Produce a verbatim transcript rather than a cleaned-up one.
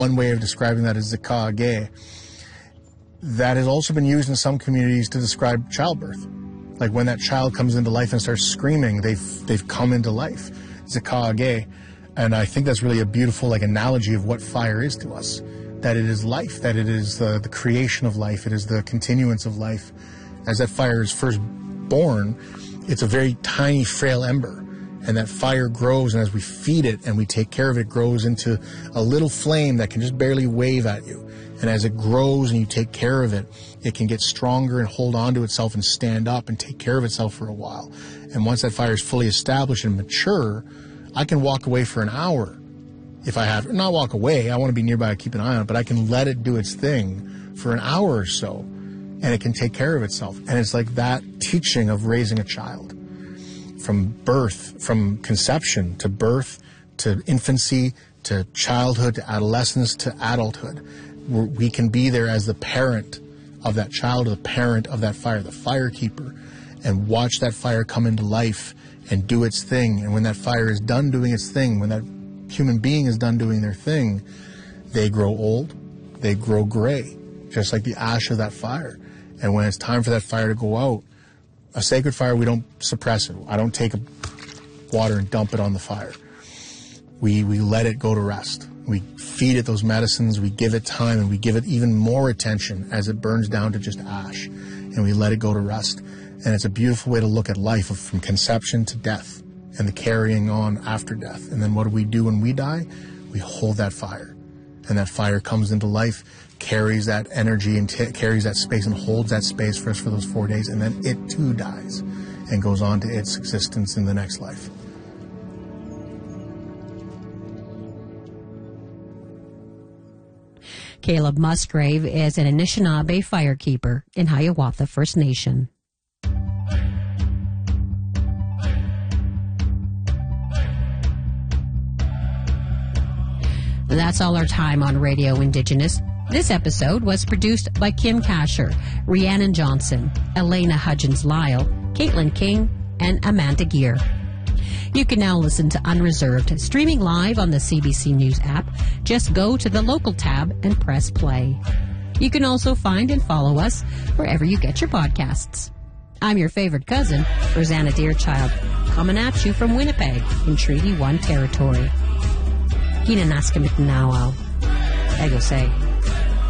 One way of describing that is zikage. That has also been used in some communities to describe childbirth. Like when that child comes into life and starts screaming, they've they've come into life. Zikage. And I think that's really a beautiful like analogy of what fire is to us. That it is life, that it is the, the creation of life, it is the continuance of life. As that fire is first born, it's a very tiny, frail ember. And that fire grows, and as we feed it and we take care of it, it grows into a little flame that can just barely wave at you. And as it grows and you take care of it, it can get stronger and hold on to itself and stand up and take care of itself for a while. And once that fire is fully established and mature, I can walk away for an hour if I have, not walk away, I want to be nearby, keep an eye on it, but I can let it do its thing for an hour or so, and it can take care of itself. And it's like that teaching of raising a child. From birth, from conception to birth, to infancy, to childhood, to adolescence, to adulthood. We can be there as the parent of that child, the parent of that fire, the fire keeper, and watch that fire come into life and do its thing. And when that fire is done doing its thing, when that human being is done doing their thing, they grow old, they grow gray, just like the ash of that fire. And when it's time for that fire to go out, a sacred fire, we don't suppress it. I don't take a water and dump it on the fire. We we let it go to rest. We feed it those medicines, we give it time, and we give it even more attention as it burns down to just ash. And we let it go to rest. And it's a beautiful way to look at life, from conception to death, and the carrying on after death. And then what do we do when we die? We hold that fire. And that fire comes into life, carries that energy and t- carries that space and holds that space for us for those four days. And then it too dies and goes on to its existence in the next life. Caleb Musgrave is an Anishinaabe firekeeper in Hiawatha First Nation. That's all our time on Radio Indigenous. This episode was produced by Kim Kasher, Rhiannon Johnson, Elena Hudgens-Lyle, Caitlin King, and Amanda Gear. You can now listen to Unreserved, streaming live on the C B C News app. Just go to the local tab and press play. You can also find and follow us wherever you get your podcasts. I'm your favorite cousin, Rosanna Deerchild, coming at you from Winnipeg in Treaty One territory. Hina Naskamitnawal. I go say.